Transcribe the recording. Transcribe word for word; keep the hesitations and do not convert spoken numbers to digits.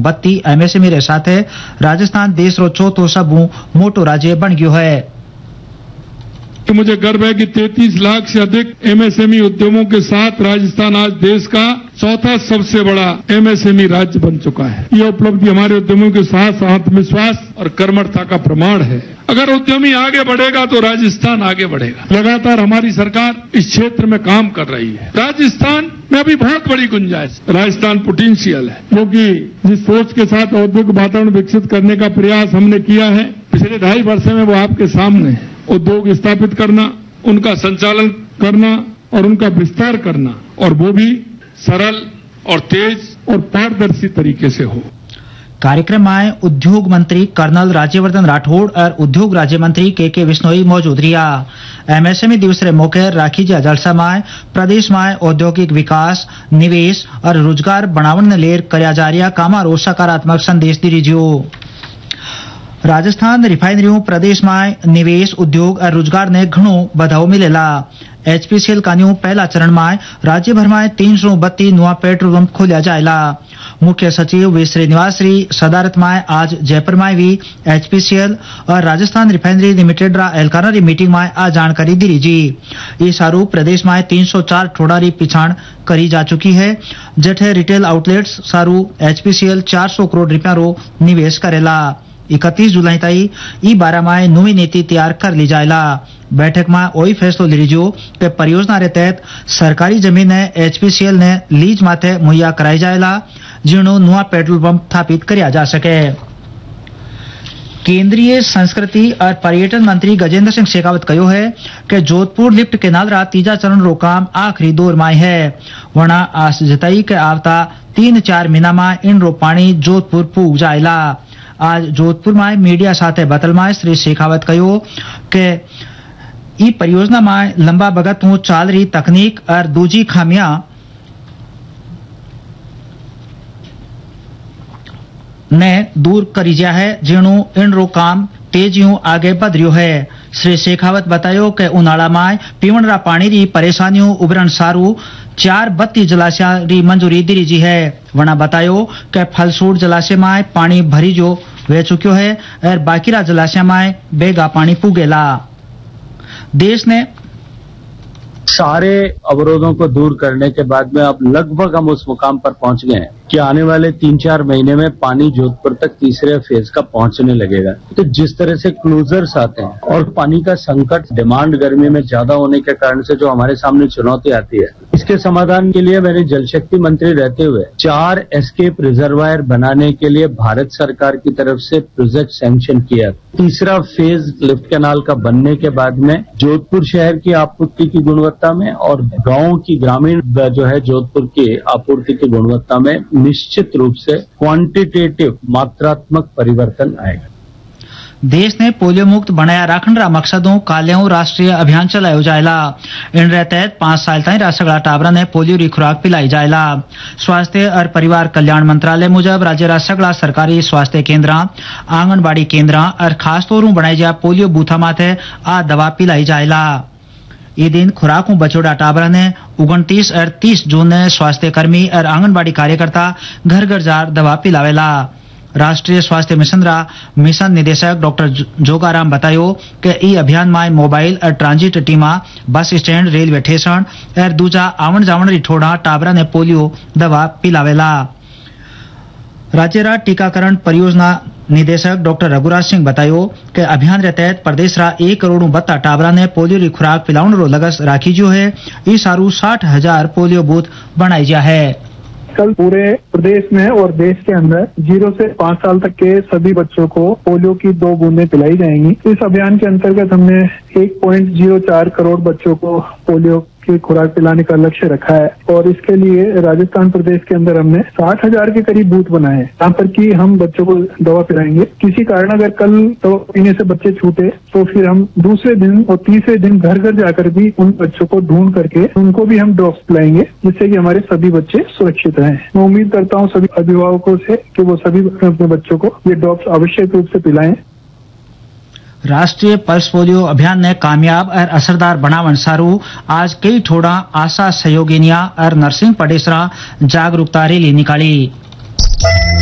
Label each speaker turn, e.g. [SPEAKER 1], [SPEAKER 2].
[SPEAKER 1] बत्ती एमएसएमई रे साथे राजस्थान देश रो चौथो सबू मोटो राज्य बन गयो है।
[SPEAKER 2] तो मुझे गर्व है कि तैंतीस लाख से अधिक एमएसएमई उद्यमों के साथ राजस्थान आज देश का चौथा सबसे बड़ा एमएसएमई राज्य बन चुका है। यह उपलब्धि हमारे उद्यमियों के साथ आत्मविश्वास और कर्मठता का प्रमाण है। अगर उद्यमी आगे बढ़ेगा तो राजस्थान आगे बढ़ेगा। लगातार हमारी सरकार इस क्षेत्र में काम कर रही है। राजस्थान में अभी बहुत बड़ी गुंजाइश, राजस्थान पोटेंशियल है, क्योंकि जिस सोच के साथ औद्योगिक वातावरण विकसित करने का प्रयास हमने किया है पिछले ढाई वर्ष में, वो आपके सामने है। उद्योग स्थापित करना, उनका संचालन करना और उनका विस्तार करना, और वो भी सरल और तेज और पारदर्शी तरीके से हो।
[SPEAKER 1] कार्यक्रम में उद्योग मंत्री कर्नल राज्यवर्धन राठौड़ और उद्योग राज्य मंत्री के के बिश्नोई मौजूद रिया। एमएसएमई दिवस रे मौके राखी जा जलसा में प्रदेश में औद्योगिक विकास, निवेश और रोजगार बढ़ावन ने लेर करया जा रिया कामा रो सकारात्मक संदेश दी रिजियो। राजस्थान रिफाइनरियों प्रदेश में निवेश, उद्योग और रोजगार ने घणो बढ़ावो मिलेला। एचपीसीएल कान्यू पहला चरण में राज्य भर में तीन सौ बत्ती नुआ पेट्रोल पंप खोलिया जाएला। मुख्य सचिव वी श्रीनिवास श्री सदारत में आज जयपुर में भी एचपीसीएल और राजस्थान रिफाइनरी लिमिटेड रा एलकाना री मीटिंग में आ जानकारी दी जी। ये सारू प्रदेश में तीन सौ चार ठोड़ा री पिछाण करी जा चुकी है, जठे रिटेल आउटलेट्स सारू एचपीसीएल चार सौ करोड़ रुपया रो निवेश करेला। इकतीस जुलाई ताई ई बारह में नवी नीति तैयार कर ली जाएला। बैठक में वही फैसलो ले लीजियो कि परियोजना के तहत सरकारी जमीन ने एचपीसीएल ने लीज माथे मुहैया कराई जाएला, जिनो नुआ पेट्रोल पंप स्थापित करया जा सके। केंद्रीय संस्कृति और पर्यटन मंत्री गजेंद्र सिंह शेखावत कहो है कि जोधपुर लिफ्ट केनाल रा तीजा चरण रो काम आखिरी दौर में है। वना आस जताई के आवता तीन चार महीना में इन रो पानी जोधपुर पूग जाएला। आज जोधपुर में मीडिया साथे बतल में श्री शेखावत कहो कि ई परियोजना में लंबा बगत चाल रही तकनीक और दूजी खामियां ने दूर करी जा है, जिणु इन रो काम तेजियों आगे बढ़ रियो है। श्री शेखावत बतायो कि उनाड़ा में पीवण रा पानी री परेशानियों उभरण सारू चार बत्ती जलाशय री मंजूरी दी जी है। वना बतायो कि फलसूर जलाशय में पानी भरी जो वे चुक्यो है और बाकीरा जलाशय में बेगा पानी पुगेला। देश ने
[SPEAKER 3] सारे अवरोधों को दूर करने के बाद में अब लगभग हम उस मुकाम पर पहुंच गए हैं कि आने वाले तीन चार महीने में पानी जोधपुर तक तीसरे फेज का पहुंचने लगेगा। तो जिस तरह से क्लोजर्स आते हैं और पानी का संकट, डिमांड गर्मी में ज्यादा होने के कारण से जो हमारे सामने चुनौती आती है, इसके समाधान के लिए मैंने जल शक्ति मंत्री रहते हुए चार एस्केप रिजर्वायर बनाने के लिए भारत सरकार की तरफ से प्रोजेक्ट सैंक्शन किया। तीसरा फेज लिफ्ट कैनाल का बनने के बाद में जोधपुर शहर की आपूर्ति की गुणवत्ता में और गांव की ग्रामीण जो है जोधपुर की आपूर्ति की गुणवत्ता में निश्चित रूप से क्वांटिटेटिव मात्रात्मक परिवर्तन आएगा।
[SPEAKER 1] देश ने पोलियो मुक्त बनाया राखण रा मकसदों काल्याओं राष्ट्रीय अभियान चलायो जाएला। इन रे तहत पांच साल ताई रासगड़ा टाबरा ने पोलियो री खुराक पिलाई जाएला। स्वास्थ्य और परिवार कल्याण मंत्रालय मुजब राज्य रासगड़ा सरकारी स्वास्थ्य केंद्र, आंगनबाड़ी केंद्र और खास तौर बनाई जा पोलियो बूथा माथे आ दवा पिलाई जाएला। ये दिन खुराकों बचोड़ा टाबरा ने उनतीस और तीस जून ने स्वास्थ्य कर्मी और आंगनबाड़ी कार्यकर्ता घर घर जार दवा पिलावेला। राष्ट्रीय स्वास्थ्य मिशन रा मिशन निदेशक डॉक्टर जोगाराम बतायो कि ई अभियान में मोबाइल और ट्रांजिट टीमा बस स्टैंड, रेलवे स्टेशन और दूजा आवन जावन री ठोड़ा टाबरा ने पोलियो दवा पिलावेला। राज्य रा टीकाकरण परियोजना निदेशक डॉक्टर रघुराज सिंह बतायो कि अभियान के तहत प्रदेश रा एक करोड़ बत्ता टाबरा ने पोलियो री खुराक पिलाउन रो लगस राखी जो है। ई सारू साठ हजार पोलियो बूथ बनाई जा है।
[SPEAKER 4] कल पूरे प्रदेश में और देश के अंदर जीरो से पाँच साल तक के सभी बच्चों को पोलियो की दो बूंदें पिलाई जाएंगी। इस अभियान के अंतर्गत हमने एक पॉइंट जीरो चार करोड़ बच्चों को पोलियो की खुराक पिलाने का लक्ष्य रखा है और इसके लिए राजस्थान प्रदेश के अंदर हमने साठ हजार के करीब बूथ बनाए हैं जहाँ पर कि हम बच्चों को दवा पिलाएंगे। किसी कारण अगर कल दवा पीने से बच्चे छूटे तो फिर हम दूसरे दिन और तीसरे दिन घर घर जाकर भी उन बच्चों को ढूंढ करके उनको भी हम ड्रॉप्स पिलाएंगे, जिससे कि हमारे सभी बच्चे सुरक्षित रहें। मैं उम्मीद करता हूँ सभी अभिभावकों से कि वो सभी अपने बच्चों को ये ड्रॉप्स आवश्यक रूप से पिलाएं।
[SPEAKER 1] राष्ट्रीय पल्स पोलियो अभियान ने कामयाब और असरदार बनावन सारू आज कई ठोड़ा आशा सहयोगिनिया और नर्सिंग पडेसरा जागरूकता रैली निकाली।